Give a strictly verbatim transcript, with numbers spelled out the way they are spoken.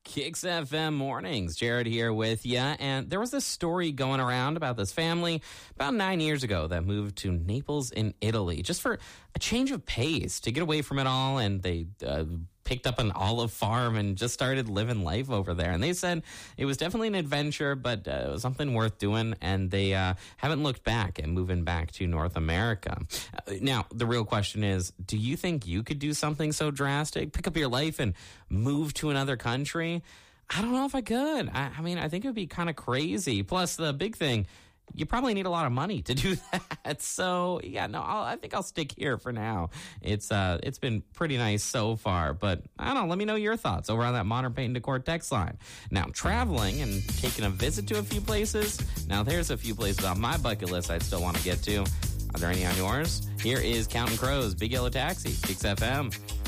Kicks F M mornings. Jared here with you. And there was this story going around about this family about nine years ago that moved to Naples in Italy just for a change of pace to get away from it all. And they uh, picked up an olive farm and just started living life over there. And they said it was definitely an adventure, but uh, it was something worth doing. And they uh, haven't looked back at moving back to North America. Uh, now, the real question is, do you think you could do something so drastic, pick up your life and move to another country? I don't know if I could. I, I mean, I think it would be kind of crazy. Plus, the big thing, you probably need a lot of money to do that. So, yeah, no, I'll, I think I'll stick here for now. It's uh, it's been pretty nice so far. But, I don't know, let me know your thoughts over on that Modern Paint and Decor text line. Now, traveling and taking a visit to a few places. Now, there's a few places on my bucket list I'd still want to get to. Are there any on yours? Here is Counting Crows, Big Yellow Taxi, Kicks F M.